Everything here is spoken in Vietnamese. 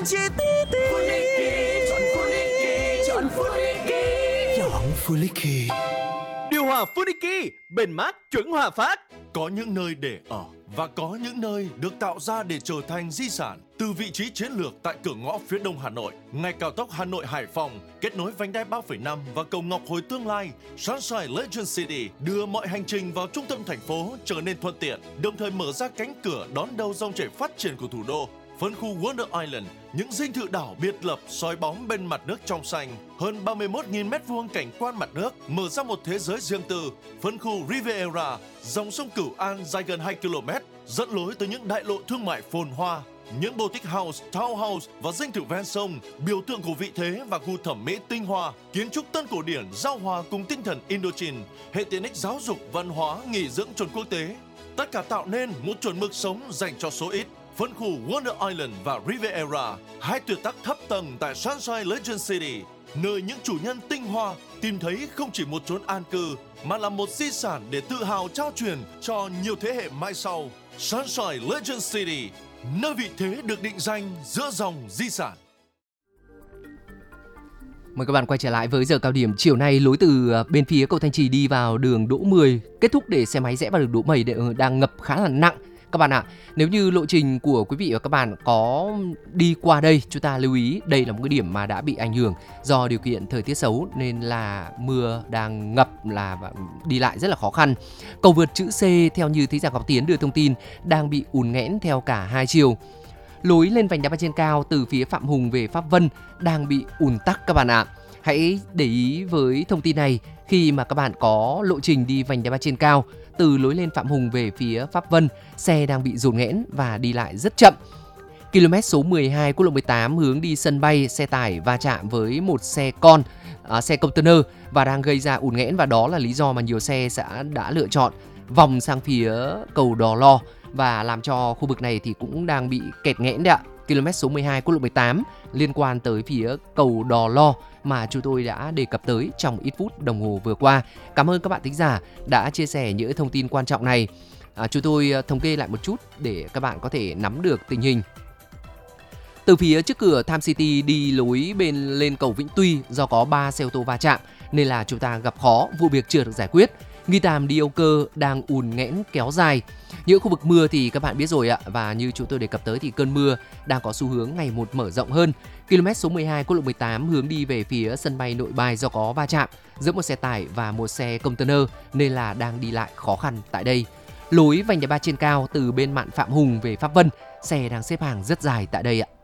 chi tí. Chọn Funiki. Điều hòa Funiki, bền mát, chuẩn hòa phát. Có những nơi để ở và có những nơi được tạo ra để trở thành di sản. Từ vị trí chiến lược tại cửa ngõ phía đông Hà Nội, ngay cao tốc Hà Nội - Hải Phòng, kết nối vành đai 3,5 và cầu Ngọc Hồi tương lai, Sunshine Legend City đưa mọi hành trình vào trung tâm thành phố trở nên thuận tiện, đồng thời mở ra cánh cửa đón đầu dòng chảy phát triển của thủ đô. Phân khu Wonder Island, những dinh thự đảo biệt lập soi bóng bên mặt nước trong xanh, hơn 31.000 m2 cảnh quan mặt nước, mở ra một thế giới riêng tư. Phân khu Riviera, dòng sông Cửu An dài gần 2 km, dẫn lối tới những đại lộ thương mại phồn hoa. Những boutique house, townhouse và dinh thự ven sông, biểu tượng của vị thế và gu thẩm mỹ tinh hoa, kiến trúc tân cổ điển giao hòa cùng tinh thần Indochine, hệ tiện ích giáo dục, văn hóa, nghỉ dưỡng chuẩn quốc tế. Tất cả tạo nên một chuẩn mực sống dành cho số ít. Phân khu Wonder Island và Riviera, hai tuyệt tác thấp tầng tại Sunshine Legend City, nơi những chủ nhân tinh hoa tìm thấy không chỉ một chốn an cư mà là một di sản để tự hào trao truyền cho nhiều thế hệ mai sau. Sunshine Legend City, nơi vị thế được định danh giữa dòng di sản. Mời các bạn quay trở lại với giờ cao điểm chiều nay. Lối từ bên phía cầu Thanh Trì đi vào đường Đỗ Mười, kết thúc để xe máy rẽ vào đường Đỗ Mười đang ngập khá là nặng. Các bạn ạ, nếu như lộ trình của quý vị và các bạn có đi qua đây, chúng ta lưu ý đây là một cái điểm mà đã bị ảnh hưởng do điều kiện thời tiết xấu nên là mưa đang ngập, là đi lại rất là khó khăn. Cầu vượt chữ C theo như Thí Giảng Ngọc Tiến đưa thông tin đang bị ùn nghẽn theo cả hai chiều. Lối lên vành đai ba trên cao từ phía Phạm Hùng về Pháp Vân đang bị ùn tắc các bạn ạ. Hãy để ý với thông tin này khi mà các bạn có lộ trình đi vành đai ba trên cao từ lối lên Phạm Hùng về phía Pháp Vân, xe đang bị dồn nghẽn và đi lại rất chậm. Km số 12 quốc lộ 18 hướng đi sân bay, xe tải va chạm với một xe xe container và đang gây ra ùn nghẽn, và đó là lý do mà nhiều xe đã lựa chọn vòng sang phía cầu Đò Lo và làm cho khu vực này thì cũng đang bị kẹt nghẽn đấy ạ. Km số 12 quốc lộ 18 liên quan tới phía cầu Đò Lo mà chúng tôi đã đề cập tới trong ít phút đồng hồ vừa qua. Cảm ơn các bạn thính giả đã chia sẻ những thông tin quan trọng này. Chúng tôi thống kê lại một chút để các bạn có thể nắm được tình hình. Từ phía trước cửa Tham City đi lối bên lên cầu Vĩnh Tuy, do có 3 xe ô tô va chạm nên là chúng ta gặp khó, vụ việc chưa được giải quyết. Nghi Tàm đi Âu Cơ đang ùn nghẽn kéo dài. Những khu vực mưa thì các bạn biết rồi ạ, và như chúng tôi đề cập tới thì cơn mưa đang có xu hướng ngày một mở rộng hơn. Km số 12 quốc lộ 18 hướng đi về phía sân bay Nội Bài do có va chạm giữa một xe tải và một xe container nên là đang đi lại khó khăn tại đây. Lối vành đai ba trên cao từ bên mạn Phạm Hùng về Pháp Vân, xe đang xếp hàng rất dài tại đây ạ.